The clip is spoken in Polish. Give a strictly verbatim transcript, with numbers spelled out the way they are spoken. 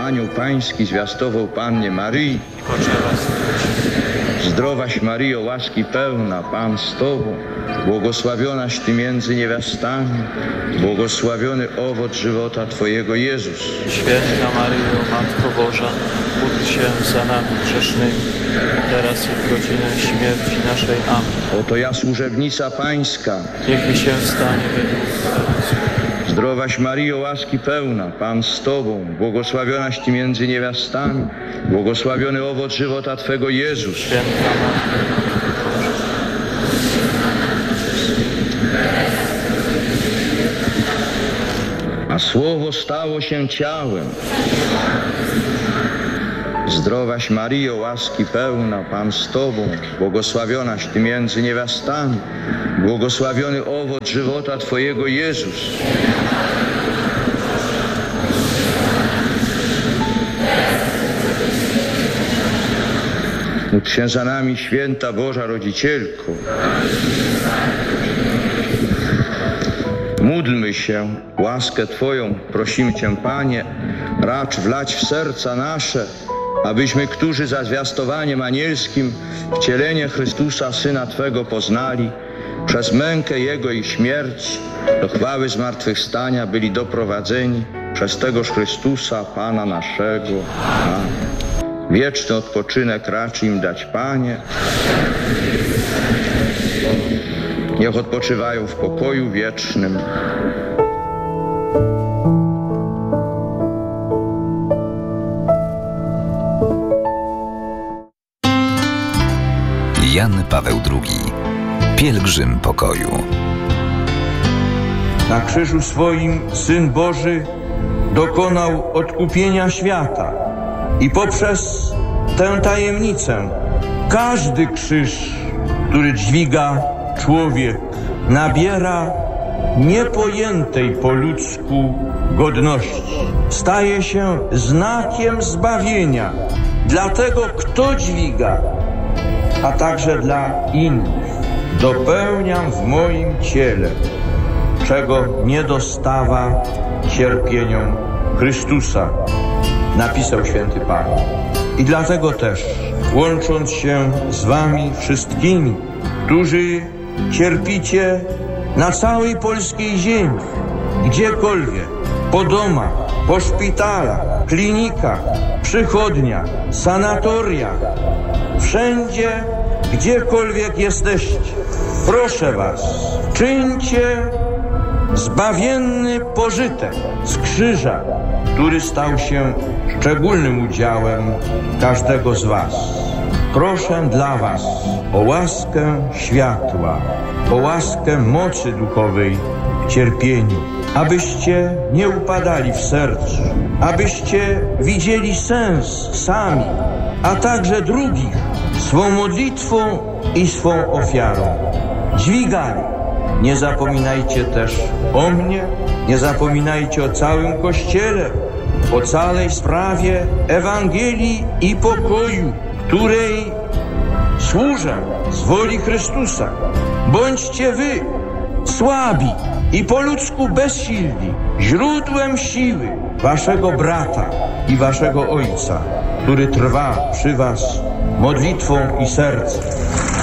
anioł pański zwiastował Pannie Maryi. Zdrowaś Maryjo, łaski pełna, Pan z Tobą, błogosławionaś Ty między niewiastami, błogosławiony owoc żywota Twojego Jezus. Święta Maryjo, Matko Boża, módl się za nami grzesznymi, teraz i w godzinę śmierci naszej. Amen. Oto ja, służebnica Pańska. Niech mi się stanie według Twoich. Zdrowaś Maryjo, łaski pełna, Pan z Tobą, błogosławionaś Ty między niewiastami, błogosławiony owoc żywota Twego Jezus. Święta A Słowo stało się ciałem. Zdrowaś Maryjo, łaski pełna, Pan z Tobą, błogosławionaś Ty między niewiastami, błogosławiony owoc żywota Twojego Jezus. Módl się za nami, święta Boża Rodzicielko. Módlmy się, łaskę Twoją prosimy Cię, Panie, racz wlać w serca nasze, abyśmy, którzy za zwiastowaniem anielskim wcielenie Chrystusa, Syna Twego, poznali, przez mękę Jego i śmierć do chwały zmartwychwstania byli doprowadzeni przez tegoż Chrystusa, Pana naszego. Amen. Wieczny odpoczynek racz im dać, Panie. Niech odpoczywają w pokoju wiecznym. Jan Paweł drugi. Pielgrzym pokoju. Na krzyżu swoim Syn Boży dokonał odkupienia świata i poprzez tę tajemnicę każdy krzyż, który dźwiga człowiek, nabiera niepojętej po ludzku godności. Staje się znakiem zbawienia dla tego, kto dźwiga, a także dla innych. Dopełniam w moim ciele, czego nie dostawa cierpieniom Chrystusa, napisał święty Pan. I dlatego też, łącząc się z wami wszystkimi, którzy cierpicie na całej polskiej ziemi, gdziekolwiek, po domach, po szpitalach, klinikach, przychodniach, sanatoriach, wszędzie, gdziekolwiek jesteście, proszę was, czyńcie zbawienny pożytek z krzyża, który stał się szczególnym udziałem każdego z was. Proszę dla was o łaskę światła, o łaskę mocy duchowej w cierpieniu, abyście nie upadali w sercu, abyście widzieli sens sami, a także drugich swą modlitwą i swą ofiarą. Dźwigali. Nie zapominajcie też o mnie, nie zapominajcie o całym Kościele, o całej sprawie Ewangelii i pokoju, której służę z woli Chrystusa. Bądźcie wy słabi i po ludzku bezsilni, źródłem siły waszego brata i waszego Ojca, który trwa przy was modlitwą i sercem.